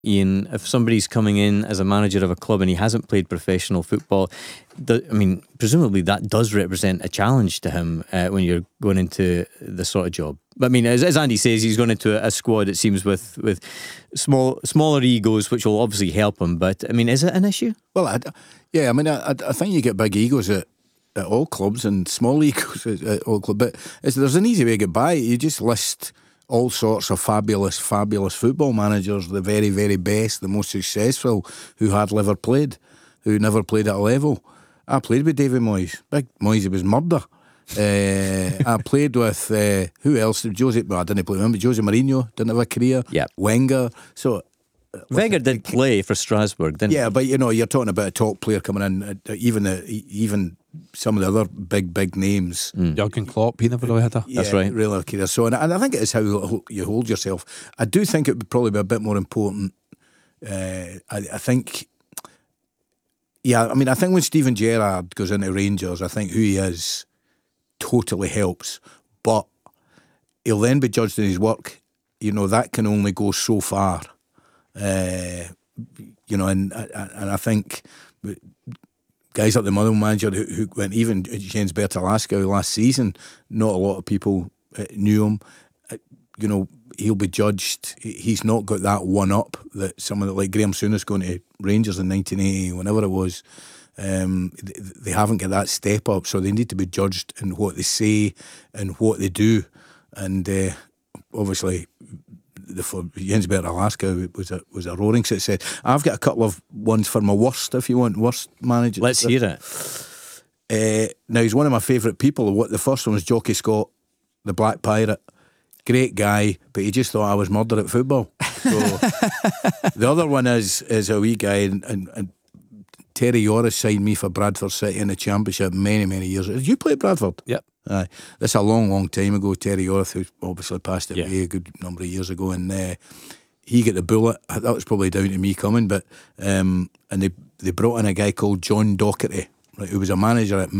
Ian, if somebody's coming in as a manager of a club and he hasn't played professional football, presumably that does represent a challenge to him when you're going into the sort of job. But I mean, as Andy says, he's going into a squad, it seems, with smaller egos, which will obviously help him. But I mean, is it an issue? Well, I think you get big egos at all clubs and small egos at all clubs. But there's an easy way to get by. You just list all sorts of fabulous football managers, the very, very best, the most successful, who hardly ever played, who never played at a level. I played with David Moyes. Big Moyes, he was murder. I played with who else? I didn't play with him, but Jose Mourinho didn't have a career. Yeah. Wenger. So Wenger did play for Strasbourg, didn't he? Yeah, but you're talking about a top player coming in. Even some of the other big names. Jurgen Klopp, he never really had a. That's right. Real career. So, and I think it is how you hold yourself. I do think it would probably be a bit more important. I think. Yeah, I mean, I think when Steven Gerrard goes into Rangers, I think who he is totally helps, but he'll then be judged in his work. That can only go so far. And I think guys like the Motherwell manager who went, even Jens Bertalasco last season, not a lot of people knew him. He'll be judged. He's not got that one up that someone like Graham Souness going to Rangers in 1980, whenever it was. They haven't got that step up, so they need to be judged in what they say and what they do. And obviously, for Jens Bertalasco was a roaring success. I've got a couple of ones for my worst, if you want, worst managers. Let's hear it. Now, he's one of my favourite people. The first one was Jockey Scott, the Black Pirate. Great guy, but he just thought I was murder at football. So the other one is a wee guy, and Terry Yoris signed me for Bradford City in the Championship many years. Did you play at Bradford? Yep. That's a long time ago. Terry Yoris, who obviously passed away a good number of years ago, and he got the bullet. That was probably down to me coming, but and they brought in a guy called John Docherty, right, who was a manager at